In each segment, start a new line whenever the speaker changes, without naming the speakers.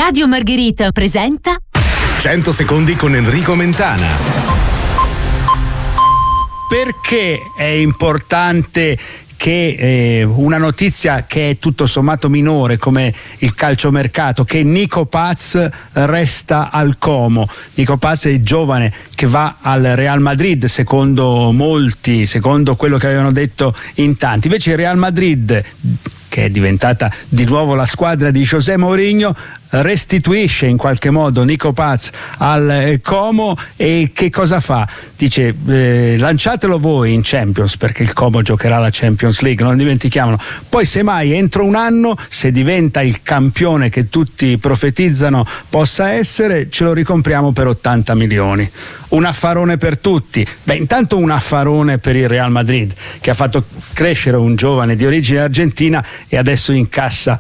Radio Margherita presenta
100 secondi con Enrico Mentana.
Perché è importante che una notizia che è tutto sommato minore come il calciomercato, che Nico Paz resta al Como? Nico Paz è il giovane che va al Real Madrid, secondo molti, secondo quello che avevano detto in tanti. Invece il Real Madrid, che è diventata di nuovo la squadra di José Mourinho, restituisce in qualche modo Nico Paz al Como. E che cosa fa? Dice lanciatelo voi in Champions, perché il Como giocherà la Champions League, non dimentichiamolo. Poi semmai entro un anno, se diventa il campione che tutti profetizzano possa essere, ce lo ricompriamo per 80 milioni. Un affarone per tutti. Intanto un affarone per il Real Madrid, che ha fatto crescere un giovane di origine argentina e adesso incassa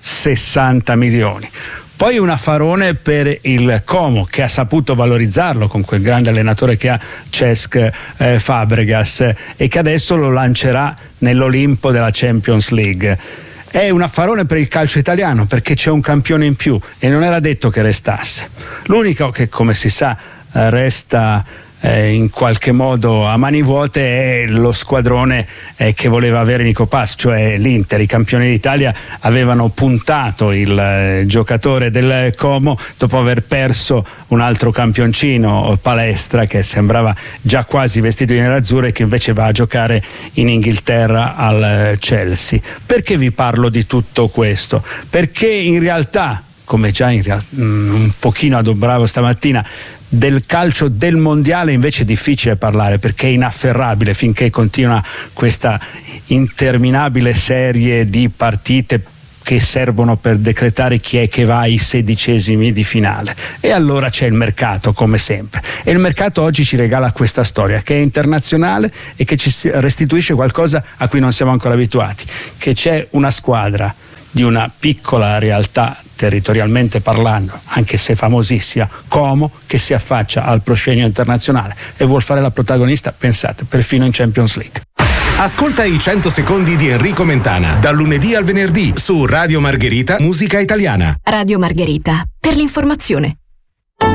60 milioni. Poi un affarone per il Como, che ha saputo valorizzarlo con quel grande allenatore che ha, Cesc Fabregas, e che adesso lo lancerà nell'Olimpo della Champions League. È un affarone per il calcio italiano, perché c'è un campione in più e non era detto che restasse. L'unico che, come si sa, resta in qualche modo a mani vuote è lo squadrone che voleva avere Nico Paz, cioè l'Inter. I campioni d'Italia avevano puntato il giocatore del Como dopo aver perso un altro campioncino, Palestra, che sembrava già quasi vestito di nerazzurro e che invece va a giocare in Inghilterra al Chelsea. Perché vi parlo di tutto questo? Perché in realtà, come già un pochino adobravo stamattina, del calcio del mondiale invece è difficile parlare, perché è inafferrabile finché continua questa interminabile serie di partite che servono per decretare chi è che va ai 16esimi di finale. E allora c'è il mercato, come sempre, e il mercato oggi ci regala questa storia che è internazionale e che ci restituisce qualcosa a cui non siamo ancora abituati, che c'è una squadra di una piccola realtà territorialmente parlando, anche se famosissima, Como, che si affaccia al proscenio internazionale e vuol fare la protagonista, pensate, perfino in Champions League.
Ascolta i 100 secondi di Enrico Mentana, dal lunedì al venerdì su Radio Margherita, Musica Italiana.
Radio Margherita, per l'informazione.